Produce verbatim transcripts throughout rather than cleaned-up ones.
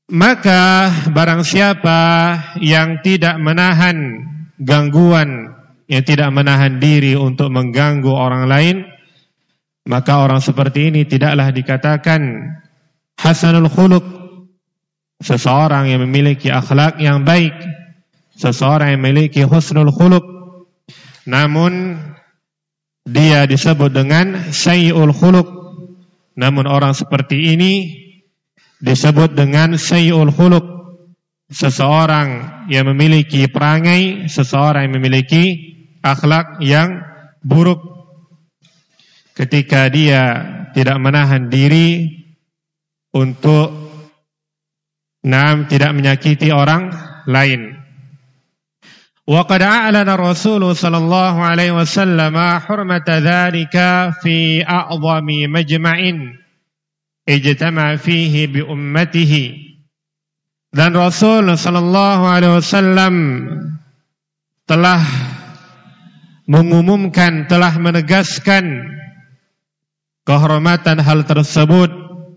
Maka barang siapa yang tidak menahan gangguan, yang tidak menahan diri untuk mengganggu orang lain, maka orang seperti ini tidaklah dikatakan hasanul khuluq, seseorang yang memiliki akhlak yang baik, seseorang yang memiliki husnul khuluq, namun dia disebut dengan sayyi'ul khuluq. Namun orang seperti ini disebut dengan sayyi'ul khuluq, seseorang yang memiliki perangai, seseorang yang memiliki akhlak yang buruk, ketika dia tidak menahan diri untuk nam tidak menyakiti orang lain. Wa qad a'lana Rasul sallallahu alaihi wasallam hurmata dzalika fi a'zami majma'in ijtama fihi bi ummatihi. Dan Rasul sallallahu alaihi wasallam telah mengumumkan, telah menegaskan kehormatan hal tersebut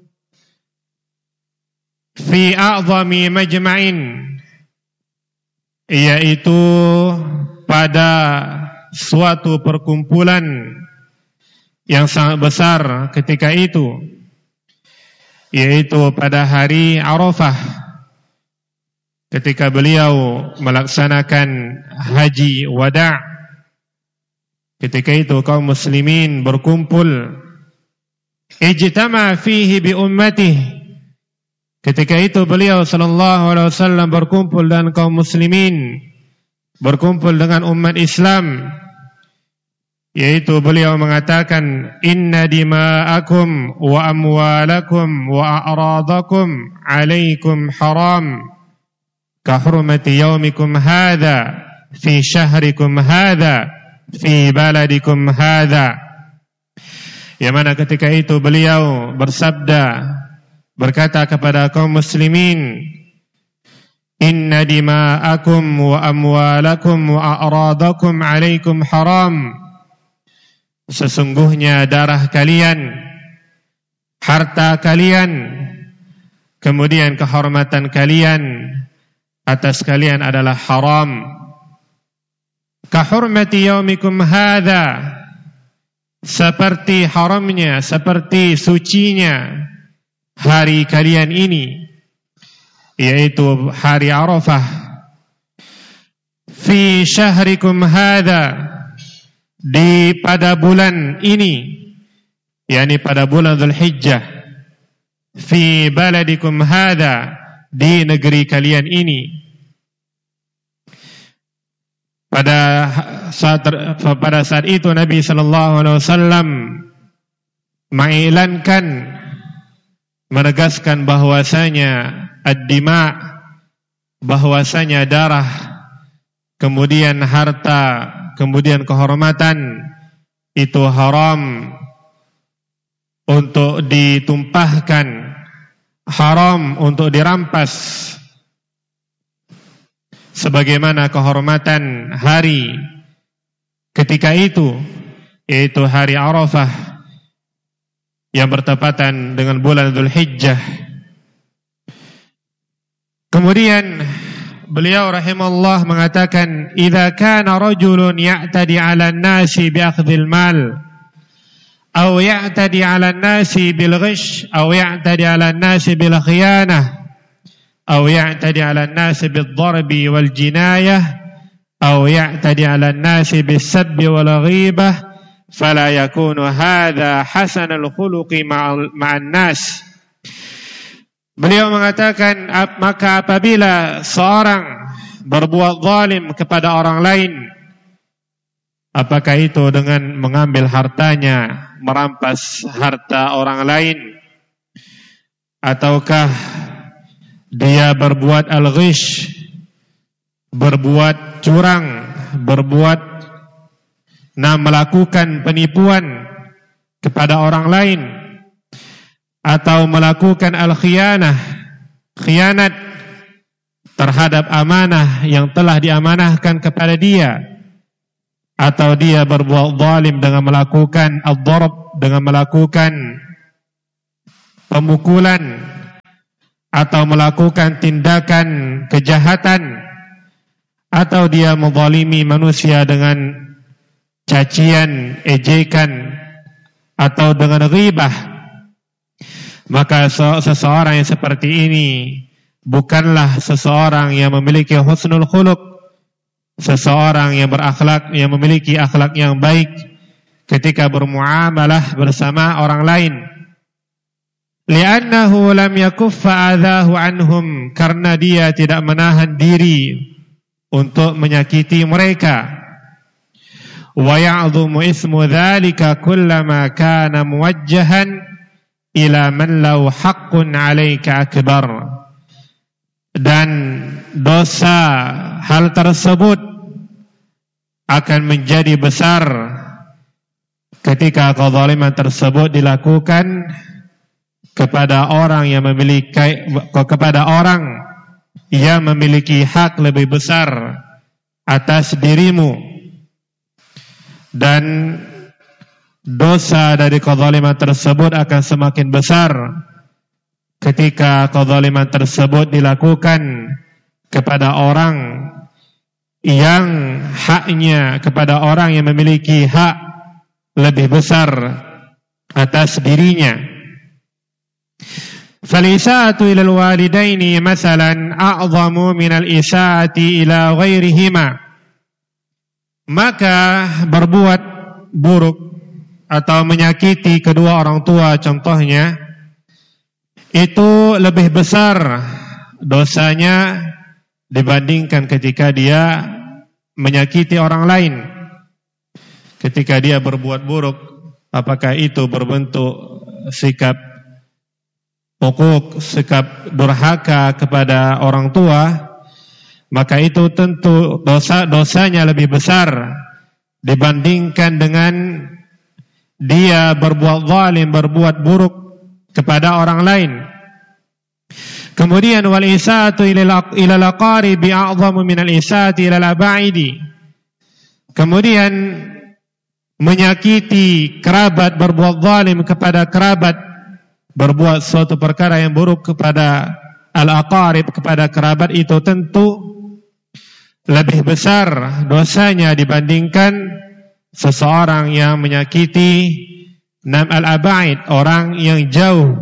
fi a'zami majma'in, yaitu pada suatu perkumpulan yang sangat besar ketika itu, yaitu pada hari Arafah, ketika beliau melaksanakan haji wada'. Ketika itu kaum muslimin berkumpul, ijtama fihi bi ummatihi. Ketika itu beliau sallallahu alaihi wasallam berkumpul dengan kaum muslimin, berkumpul dengan umat Islam, yaitu beliau mengatakan, inna dima'akum wa amwalakum wa a'radakum alaikum haram ka hurmati yaumikum hadha fi syahrikum hadha fi baladikum hadha. Yang mana ketika itu beliau bersabda, berkata kepada kaum muslimin, inna dima'akum wa amwalakum wa a'radakum alaikum haram. Sesungguhnya darah kalian, harta kalian, kemudian kehormatan kalian atas kalian adalah haram. Ka hurmati yaumikum hadha, seperti haramnya, seperti sucinya hari kalian ini, yaitu hari Arafah. Fi syahrikum hadha, di pada bulan ini, yakni pada bulan Dzulhijjah. Fi baladikum hadha, di negeri kalian ini. Pada saat pada saat itu Nabi sallallahu alaihi wasallam mengiklankan, menegaskan bahwasanya ad-dima, bahwasanya darah, kemudian harta, kemudian kehormatan itu haram untuk ditumpahkan, haram untuk dirampas, sebagaimana kehormatan hari ketika itu, yaitu hari Arafah yang bertepatan dengan bulan Dzulhijjah. Kemudian beliau rahimahullah mengatakan, idza kana rajulun ya'tadi 'ala an-nasi bi akhdhil mal aw ya'tadi 'ala an-nasi bil ghish aw ya'tadi 'ala an-nasi bil khiyanah aw ya'tadi 'ala an-nasi bid darbi wal jinayah aw ya'tadi 'ala an-nasi bis sabbi wal ghibah fala yakunu hadha hasanul khuluqi ma'an nas. Beliau mengatakan, maka apabila seorang berbuat zalim kepada orang lain, apakah itu dengan mengambil hartanya, merampas harta orang lain, ataukah dia berbuat al-ghish, berbuat curang, berbuat nah melakukan penipuan kepada orang lain, atau melakukan al-khiyanah, khianat terhadap amanah yang telah diamanahkan kepada dia, atau dia berbuat zalim dengan melakukan ad-darb, dengan melakukan pemukulan, atau melakukan tindakan kejahatan, atau dia menzalimi manusia dengan cacian, ejekan, atau dengan ghibah, maka seseorang yang seperti ini bukanlah seseorang yang memiliki husnul khuluq, seseorang yang berakhlak, yang memiliki akhlak yang baik ketika bermuamalah bersama orang lain. Li'annahu lam yakuffa adzahu anhum, karena dia tidak menahan diri untuk menyakiti mereka. Wa ya'dhumu ismu dzalika kullama kana muwajjahan ila man law haqqun 'alaika akbar. Dan dosa hal tersebut akan menjadi besar ketika kezaliman tersebut dilakukan kepada orang yang memiliki kepada orang yang memiliki hak lebih besar atas dirimu, dan dosa dari kezaliman tersebut akan semakin besar ketika kezaliman tersebut dilakukan kepada orang yang haknya, kepada orang yang memiliki hak lebih besar atas dirinya. فالإساءة إلى الوالدين مثلا أعظم من الإساءة إلى غيرهما. Maka berbuat buruk atau menyakiti kedua orang tua contohnya, itu lebih besar dosanya dibandingkan ketika dia menyakiti orang lain. Ketika dia berbuat buruk, apakah itu berbentuk sikap hukuk, sikap durhaka kepada orang tua, maka itu tentu dosa dosanya lebih besar dibandingkan dengan dia berbuat zalim, berbuat buruk kepada orang lain. Kemudian wal isaatu ila al-aqaribi a'zamu min al-isaati ila al-aba'idi. Kemudian menyakiti kerabat, berbuat zalim kepada kerabat, berbuat suatu perkara yang buruk kepada al-aqarib, kepada kerabat, itu tentu lebih besar dosanya dibandingkan seseorang yang menyakiti nam al-aba'id, orang yang jauh.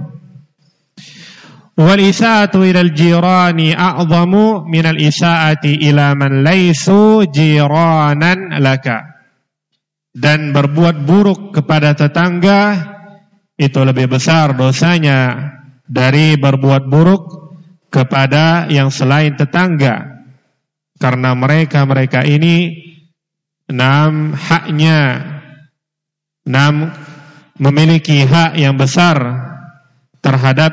Wal isaatu ila al-jirani a'zamu min al-isaati ila man laysu jiranan laka. Dan berbuat buruk kepada tetangga itu lebih besar dosanya dari berbuat buruk kepada yang selain tetangga, karena mereka-mereka ini enam haknya, enam memiliki hak yang besar terhadap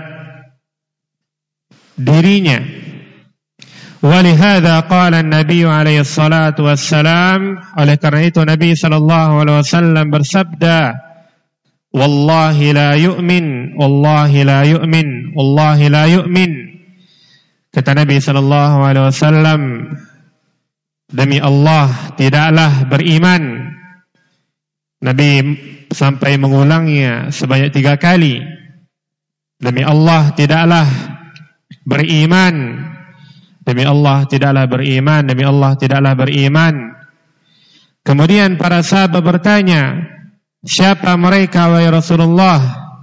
dirinya. Walihada qala an-nabiy alaihi salatu wassalam, oleh karena itu Nabi sallallahu alaihi wasallam bersabda, Wallahi la yu'min, Wallahi la yu'min, Wallahi la yu'min. Kata Nabi sallallahu alaihi wasallam, demi Allah tidaklah beriman. Nabi sampai mengulangnya sebanyak tiga kali. Demi Allah tidaklah beriman, demi Allah tidaklah beriman, demi Allah tidaklah beriman. Kemudian para sahabat bertanya, siapa mereka wahai Rasulullah?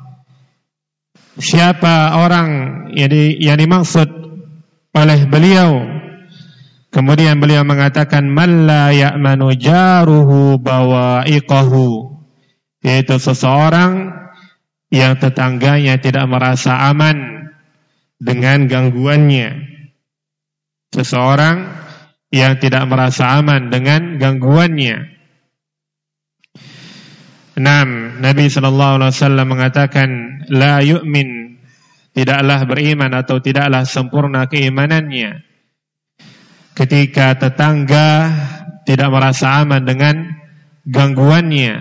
Siapa orang yang, di, yang dimaksud oleh beliau? Kemudian beliau mengatakan, man la ya'manu jaruhu bawa'iqahu, yaitu seseorang yang tetangganya tidak merasa aman dengan gangguannya. Seseorang yang tidak merasa aman dengan gangguannya. Naam, Nabi sallallahu alaihi wasallam mengatakan, la yu'min, tidaklah beriman atau tidaklah sempurna keimanannya ketika tetangga tidak merasa aman dengan gangguannya.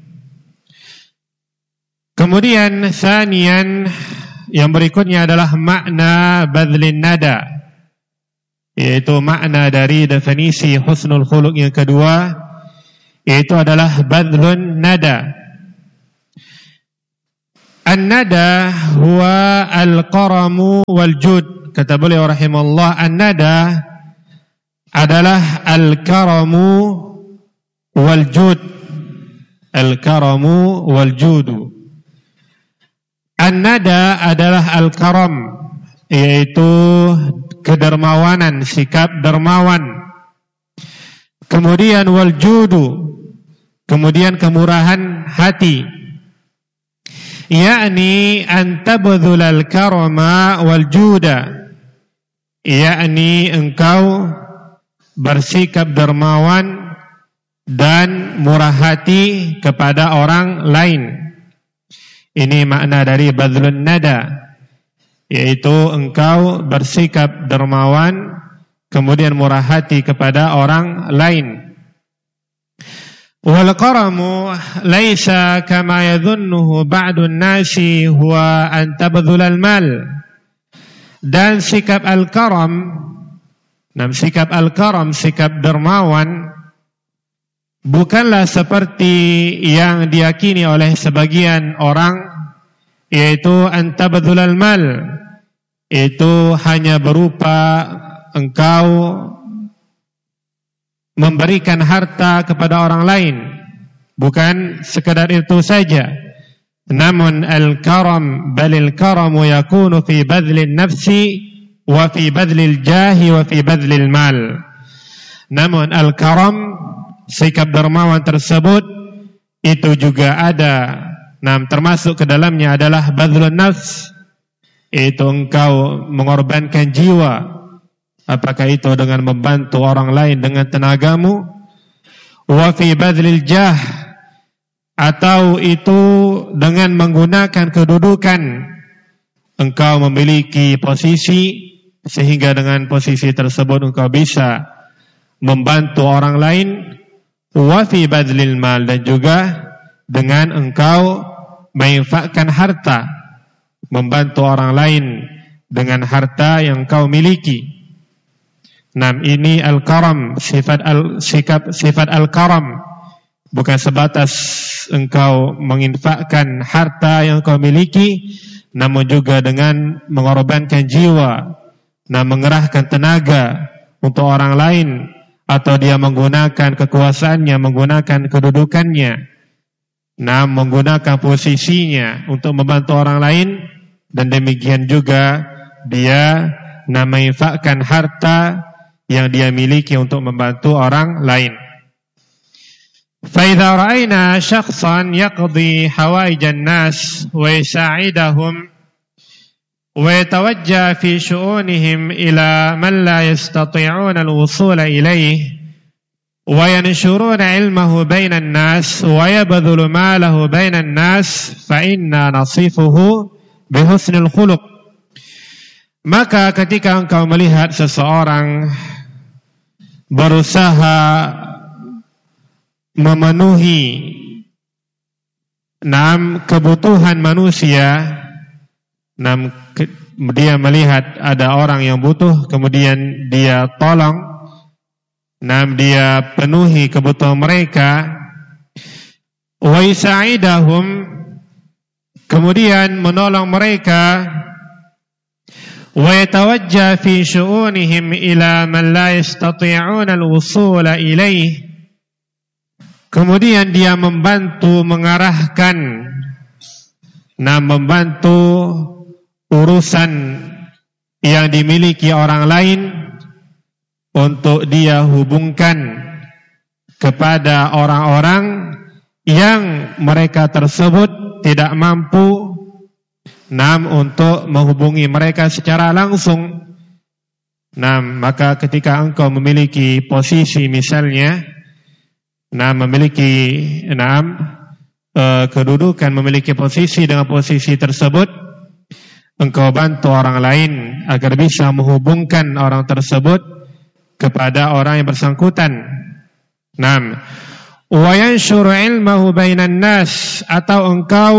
Kemudian sanian, yang berikutnya adalah makna badlin nada, yaitu makna dari definisi husnul khuluq yang kedua, yaitu adalah badlun nada. An-nada huwa al-karamu wal-jud. Kata beliau rahimahullah, an-nada adalah al-karamu wal-jud. Al-karamu wal-judu. An-nada adalah al-karam, yaitu kedermawanan, sikap dermawan. Kemudian wal-judu, kemudian kemurahan hati. Yakni an tabdhulal karama wal juda, yakni engkau bersikap dermawan dan murah hati kepada orang lain. Ini makna dari badlun nada, yaitu engkau bersikap dermawan kemudian murah hati kepada orang lain. Wal karamu laisa kama yadhunnuhu ba'dun nasi huwa an tabdhulal mal. Dan sikap al-karam, nah sikap al-karam, sikap dermawan, bukanlah seperti yang diyakini oleh sebagian orang, yaitu an tabdhulal mal, itu hanya berupa engkau memberikan harta kepada orang lain. Bukan sekadar itu saja. Namun al-karam, balil karamu yakunu fi badlin nafsi wa fi badlil jahi wa fi badlil mal. Namun al-karam, sikap dermawan tersebut, itu juga ada, nah termasuk ke dalamnya adalah badlun nafs, itu engkau mengorbankan jiwa. Apakah itu dengan membantu orang lain dengan tenagamu? Wa fi badlil jah, atau itu dengan menggunakan kedudukan. Engkau memiliki posisi sehingga dengan posisi tersebut engkau bisa membantu orang lain. Wa fi badlil mal, dan juga dengan engkau menginfakkan harta, membantu orang lain dengan harta yang engkau miliki. Nah, ini al-karam, sifat al sikap sifat al-karam, bukan sebatas engkau menginfakkan harta yang engkau miliki, namun juga dengan mengorbankan jiwa, nah mengerahkan tenaga untuk orang lain, atau dia menggunakan kekuasaannya, menggunakan kedudukannya, nah menggunakan posisinya untuk membantu orang lain, dan demikian juga dia nah menginfakkan harta yang dia miliki untuk membantu orang lain. فَإِذَا رَأَيْنَا شَخْصًا يَقْضِي حَوَائِجَ النَّاسِ وَيَسَاعِدَهُمْ وَيَتَوَجَّهُ فِي شُؤُونِهِمْ إِلَى مَنْ لَا يَسْتَطِيعُونَ الْوُصُولَ إِلَيْهِ وَيَنْشُرُونَ عِلْمَهُ بَيْنَ النَّاسِ وَيَبْذُلُ مَالَهُ بَيْنَ النَّاسِ فَإِنَّا نَصِفُهُ بِحُسْنِ الْخُلُقِ. Maka ketika engkau melihat seseorang berusaha memenuhi enam kebutuhan manusia, enam ke, dia melihat ada orang yang butuh, kemudian dia tolong, enam dia penuhi kebutuhan mereka, wa yusa'idahum, kemudian menolong mereka, wa yatawajjah fi syu'unihim ila man la yastati'una al-wusul ilaih, kemudian dia membantu mengarahkan, nah membantu urusan yang dimiliki orang lain untuk dia hubungkan kepada orang-orang yang mereka tersebut tidak mampu Nam untuk menghubungi mereka secara langsung. Nam, maka ketika engkau memiliki posisi misalnya, nam memiliki nam e, kedudukan, memiliki posisi, dengan posisi tersebut engkau bantu orang lain agar bisa menghubungkan orang tersebut kepada orang yang bersangkutan. Nam, wa yanshuru ilmahu bainan nas, atau engkau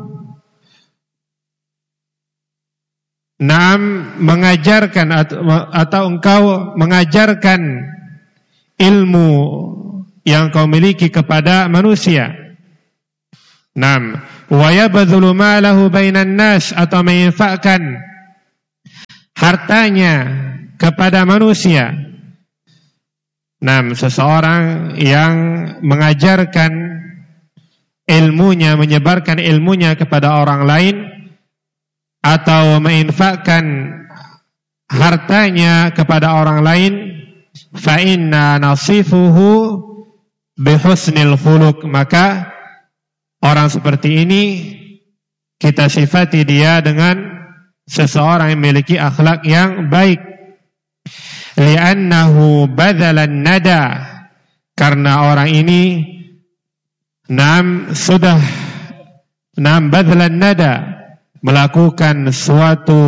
Naam mengajarkan atau, atau engkau mengajarkan ilmu yang kau miliki kepada manusia. Naam, wa yabdhulu malahu bainan nas, atau menginfakkan hartanya kepada manusia. Naam, seseorang yang mengajarkan ilmunya, menyebarkan ilmunya kepada orang lain, atau menginfakkan hartanya kepada orang lain, fa inna nasifuhu bihusnil khuluq, maka orang seperti ini kita sifati dia dengan seseorang yang memiliki akhlak yang baik. Li'annahu badzalan nada, karena orang ini nam sudah nam badzalan nada, melakukan suatu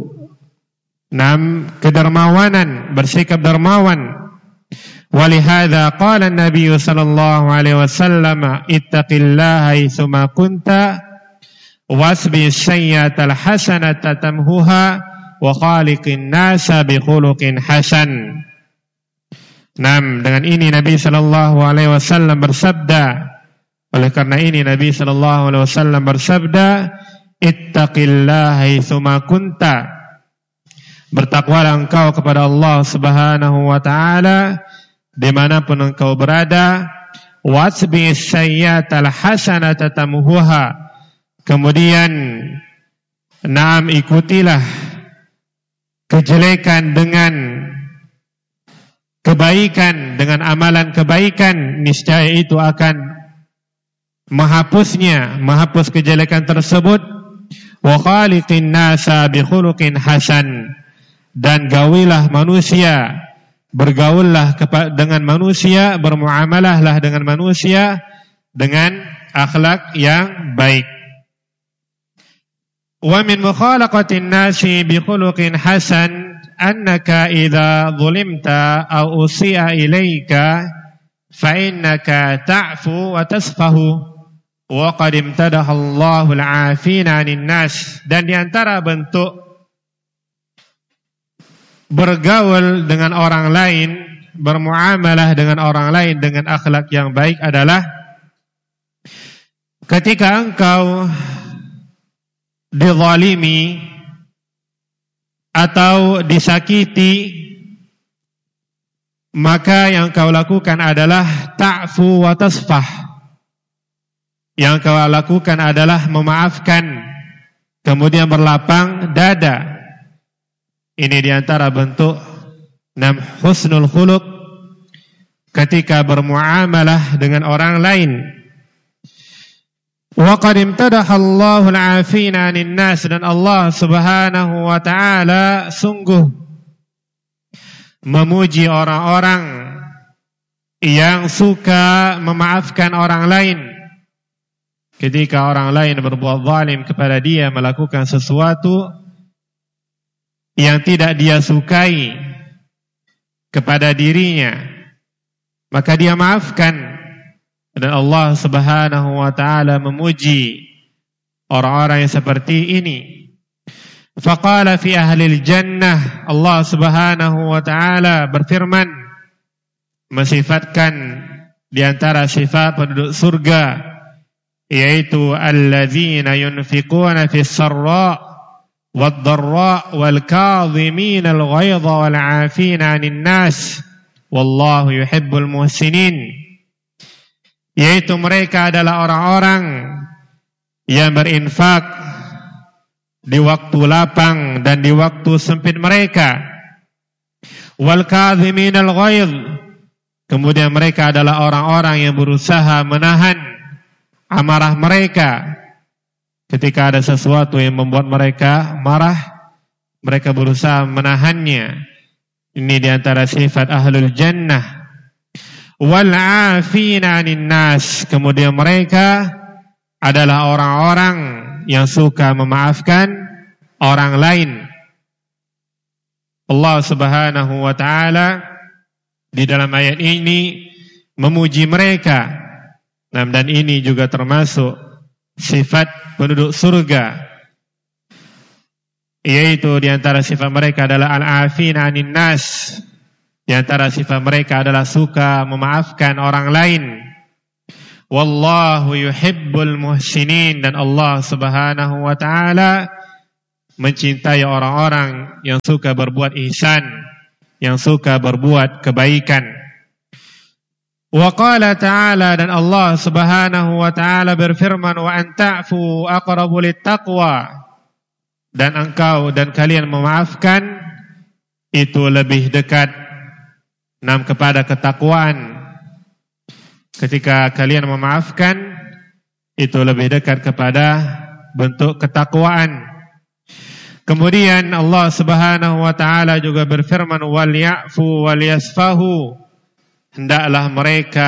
nam kedermawanan, bersikap dermawan. Walihada qala an-nabiy sallallahu alaihi wasallam, ittaqillaha haitsuma kunta wasbi sayyatal hasanata tamhuha wa khaliqin nasa bi khuluqin hasan. Nam, dengan ini Nabi sallallahu alaihi wasallam bersabda, oleh karena ini Nabi sallallahu alaihi wasallam bersabda, ittaqillaha haitsuma kunta, bertakwalah engkau kepada Allah Subhanahu wa taala dimanapun engkau berada. Wasbi sayyatal hasanata tamhuha, kemudian naam, ikutilah kejelekan dengan kebaikan, dengan amalan kebaikan, niscaya itu akan menghapusnya, menghapus kejelekan tersebut. Wa khaliqin nasa bi khuluqin hasan, dan gawilah manusia, bergaullah dengan manusia, bermuamalahlah dengan manusia dengan akhlak yang baik. Wa min mukhalaqatin nasi bi khuluqin hasan annaka idza zulimta aw usi'a ilaika fa innaka ta'fu wa tasfahu wa qad imtadaha Allahu al-'afina 'anil nas. Dan di antara bentuk bergaul dengan orang lain, bermuamalah dengan orang lain dengan akhlak yang baik adalah ketika engkau dizalimi atau disakiti, maka yang kau lakukan adalah ta'fu wa tasfah. Yang kau lakukan adalah memaafkan, kemudian berlapang dada. Ini diantara bentuk nam husnul khuluq ketika bermuamalah dengan orang lain. Wa qad imtadaha Allahu al-'afina 'anil nas, dan Allah Subhanahu wa taala sungguh memuji orang-orang yang suka memaafkan orang lain ketika orang lain berbuat zalim kepada dia, melakukan sesuatu yang tidak dia sukai kepada dirinya, maka dia maafkan. Dan Allah Subhanahu wa taala memuji orang-orang yang seperti ini. Faqala fi ahlil jannah, Allah Subhanahu wa taala berfirman mensifatkan di antara sifat penduduk surga, yaitu alladzina yunfiquna fis sarra wad-dharra wal kadhimina al-ghaidha wal 'afina 'anil nas wallahu yuhibbul muhsinin. Yaitu mereka adalah orang-orang yang berinfak di waktu lapang dan di waktu sempit mereka. Wal kadhimin al-ghaidh, kemudian mereka adalah orang-orang yang berusaha menahan amarah mereka. Ketika ada sesuatu yang membuat mereka marah, mereka berusaha menahannya. Ini di antara sifat ahlul jannah. Wal 'afina 'anil nas, kemudian mereka adalah orang-orang yang suka memaafkan orang lain. Allah Subhanahu wa taala di dalam ayat ini memuji mereka. Nah, dan ini juga termasuk sifat penduduk surga, yaitu di antara sifat mereka adalah al-'afina 'anil nas. Di antara sifat mereka adalah suka memaafkan orang lain. Wallahu yuhibbul muhsinin, dan Allah Subhanahu wa taala mencintai orang-orang yang suka berbuat ihsan, yang suka berbuat kebaikan. Wa qala ta'ala, dan Allah Subhanahu wa taala berfirman, wa an ta'fu aqrabu littaqwa, dan engkau dan kalian memaafkan itu lebih dekat nam kepada ketakwaan. Ketika kalian memaafkan itu lebih dekat kepada bentuk ketakwaan. Kemudian Allah Subhanahu wa taala juga berfirman, wal ya'fu wal yasfahu, hendaklah mereka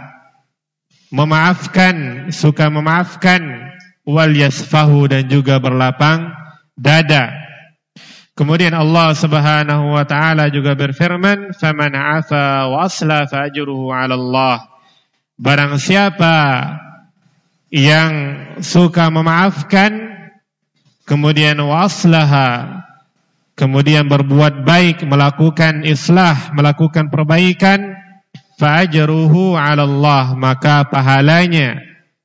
memaafkan, suka memaafkan, wal yasfahu, dan juga berlapang dada. Kemudian Allah Subhanahu wa taala juga berfirman, faman 'afa wa asla fa ajruhu 'ala Allah. Barang siapa yang suka memaafkan, kemudian waslaha, kemudian berbuat baik, melakukan islah, melakukan perbaikan, fa ajruhu 'ala Allah, maka pahalanya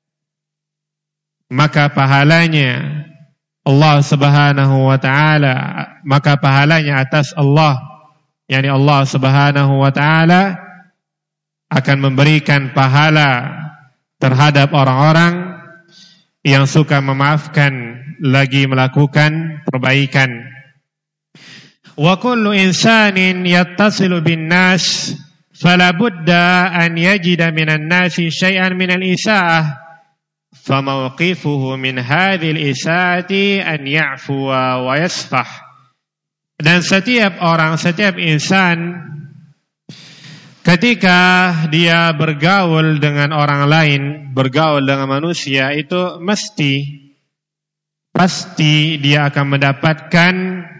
maka pahalanya Allah Subhanahu wa taala, maka pahalanya atas Allah, yakni Allah Subhanahu wa taala akan memberikan pahala terhadap orang-orang yang suka memaafkan lagi melakukan perbaikan. Wa kullu insanin yattasilu bin nas fala budda an yajida minan nasi syai'an minal isaa'ah famawqifuhu min hadhil isaati an ya'fuwa wa yasfah. Dan setiap orang, setiap insan, ketika dia bergaul dengan orang lain, bergaul dengan manusia, itu mesti, pasti dia akan mendapatkan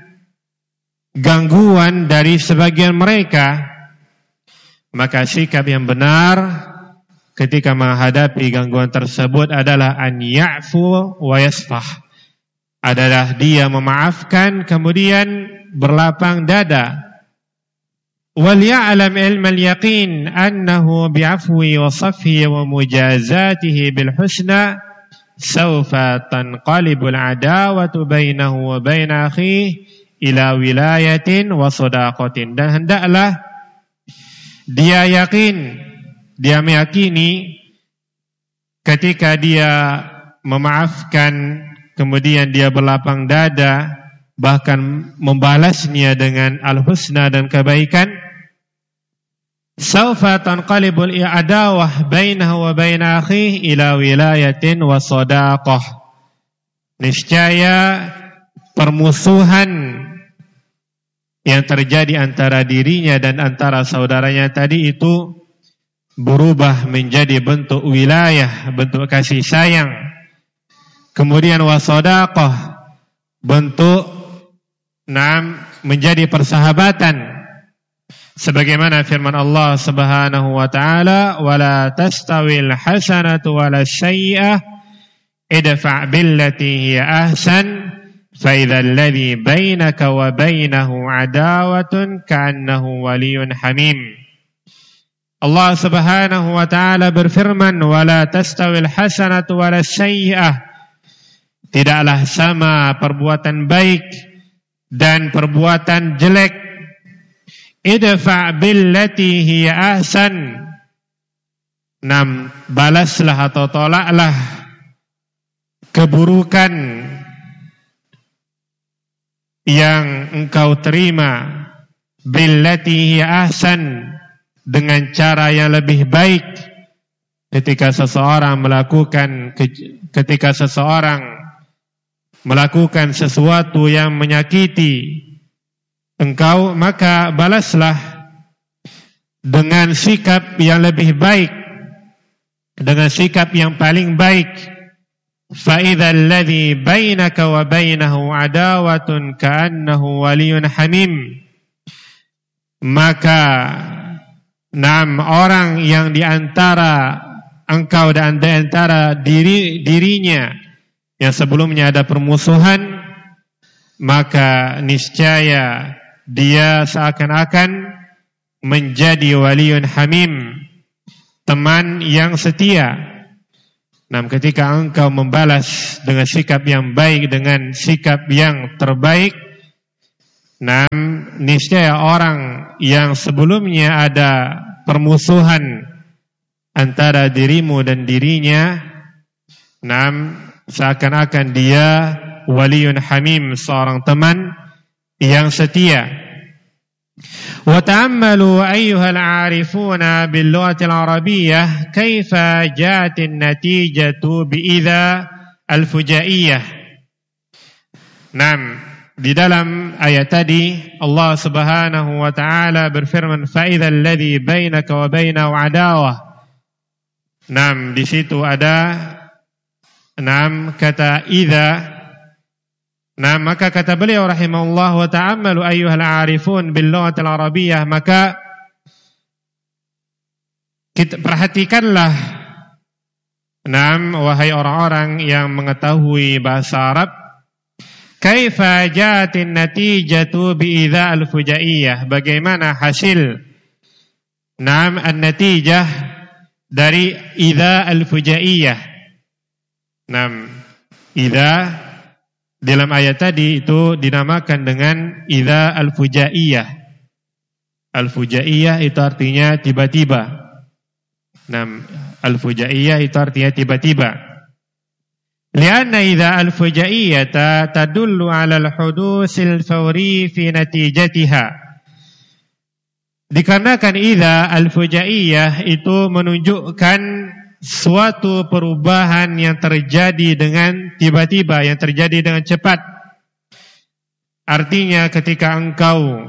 gangguan dari sebagian mereka. Maka sikap yang benar ketika menghadapi gangguan tersebut adalah an ya'fu wa yasfah, adalah dia memaafkan kemudian berlapang dada. Wal ya'lam ilmal yaqin annahu bi'afwi wa safhi wa mujazatihi bil husna sawfa tanqalibul adawatu bainahu wa bain akhihi ila wilayatin wa sadaqatin. Dan hendaklah dia yakin, dia meyakini ketika dia memaafkan kemudian dia berlapang dada, bahkan membalasnya dengan al-husna dan kebaikan, saufa tanqalibul i'adawah bainahu wa bain akhihi ila wilayatin wa sadaqah. Niscaya permusuhan yang terjadi antara dirinya dan antara saudaranya tadi itu berubah menjadi bentuk wilayah, bentuk kasih sayang. Kemudian wa sadaqah, bentuk nam menjadi persahabatan. Sebagaimana firman Allah Subhanahu wa taala, wala tastawil hasanatu wala sayyi'ah idfa' billati hiya ahsan fa idzal ladzi bainaka wa bainahu adawatun ka'annahu waliyyun hamim. Allah Subhanahu wa taala berfirman, wala tastawil hasanatu wala sayyi'ah, tidaklah sama perbuatan baik dan perbuatan jelek. Idfa' billati hiya ahsan, nam balaslah atau tolaklah keburukan yang engkau terima, billati hiya ahsan, dengan cara yang lebih baik. Ketika seseorang melakukan ketika seseorang melakukan sesuatu yang menyakiti engkau, maka balaslah dengan sikap yang lebih baik, dengan sikap yang paling baik. Fa idzal ladzi bainaka wa bainahu adawatun ka'annahu waliyyun hamim, maka nam orang yang di antara engkau dan di antara diri dirinya yang sebelumnya ada permusuhan, maka niscaya dia seakan-akan menjadi waliyun hamim, teman yang setia. Nah, ketika engkau membalas dengan sikap yang baik, dengan sikap yang terbaik, nah, niscaya orang yang sebelumnya ada permusuhan antara dirimu dan dirinya, nah, seakan-akan dia waliyun hamim, seorang teman yang setia. وتأملوا أيها العارفون باللغة العربية كيف جاءت النتيجة بإذا الفجائية. Naam, di dalam ayat tadi Allah Subhanahu wa taala berfirman فَإِذَا الَّذِي بَيْنَكَ وَبَيْنَهُ عَدَاوَةٌ. Naam, di situ ada naam kata idza. Nah, maka kata beliau rahimahullah, wa ta'ammalu ayyuhal 'arifun bil lughatil arabiyyah, maka kita perhatikanlah, naam, wahai orang-orang yang mengetahui bahasa Arab, kaifa ja'atin natijatu bi idza al fujaiyah, bagaimana hasil, naam, an-natijah dari idza al fujaiyah. Naam, idza dalam ayat tadi itu dinamakan dengan idza al-fujaiyah. Al-fujaiyah itu artinya tiba-tiba. Nah, al-fujaiyah itu artinya tiba-tiba. Lianna idza al-fujaiyah tadullu 'ala al-hudusil fawri fi natijatiha. Dikarenakan idza al-fujaiyah itu menunjukkan suatu perubahan yang terjadi dengan tiba-tiba, yang terjadi dengan cepat. Artinya ketika engkau,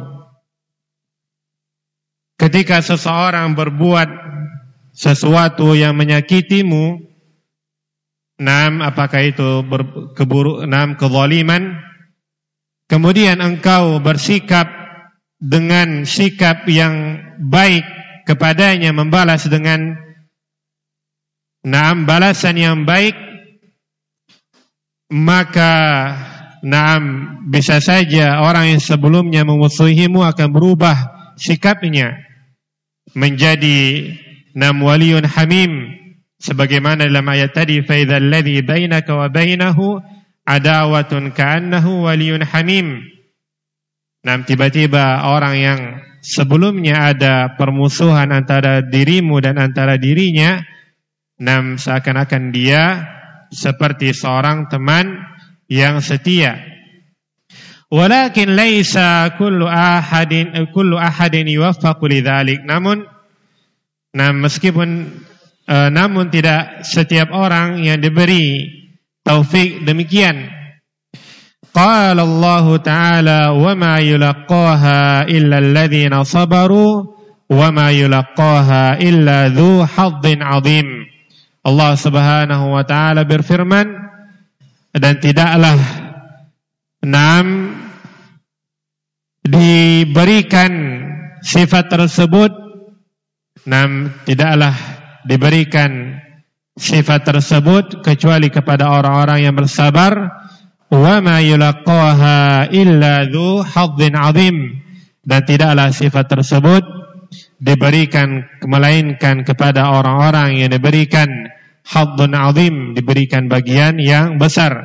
ketika seseorang berbuat sesuatu yang menyakitimu, nam, apakah itu keburu, nam, kezaliman, kemudian engkau bersikap dengan sikap yang baik kepadanya, membalas dengan naam, balasan yang baik, maka naam, bisa saja orang yang sebelumnya memusuhimu akan berubah sikapnya menjadi naam waliyun hamim, sebagaimana dalam ayat tadi fa idzal ladzi bainaka wa bainahu adawatun ka'annahu waliyun hamim. Naam, tiba-tiba orang yang sebelumnya ada permusuhan antara dirimu dan antara dirinya, nam, seakan-akan dia seperti seorang teman yang setia. Walakin laisa kullu ahadin kullu ahadin yuwaffaqu lidzalik. Namun, nah, meskipun uh, namun tidak setiap orang yang diberi taufik demikian. Qala Allah Ta'ala wa ma yulaqqaha illa alladhina sabaru wa ma yulaqqaha illa dzu hazzin 'adzim. Allah Subhanahu wa taala berfirman, dan tidaklah naam diberikan sifat tersebut, naam tidaklah diberikan sifat tersebut kecuali kepada orang-orang yang bersabar. Wa ma yulaqqaha illa dzu hazzin 'adzim, dan tidaklah sifat tersebut diberikan melainkan kepada orang-orang yang diberikan hadzun 'adzim, diberikan bagian yang besar.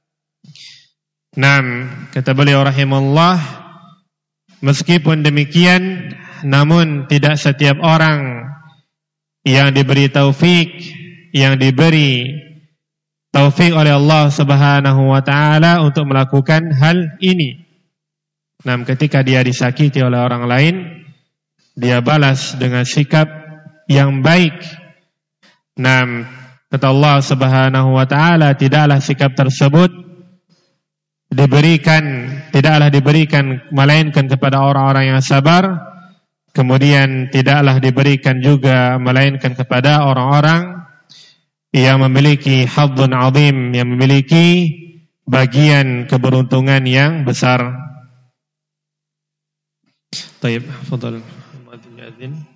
Naam, kata beliau rahimahullah, meskipun demikian, namun tidak setiap orang yang diberi taufik, yang diberi taufik oleh Allah Subhanahu wa taala untuk melakukan hal ini. Naam, ketika dia disakiti oleh orang lain, dia balas dengan sikap yang baik. Naam, kata Allah Subhanahu wa taala, tidaklah sikap tersebut diberikan, tidaklah diberikan melainkan kepada orang-orang yang sabar, kemudian tidaklah diberikan juga melainkan kepada orang-orang yang memiliki hadzun 'adzim, yang memiliki bagian keberuntungan yang besar. Baik, fadhal.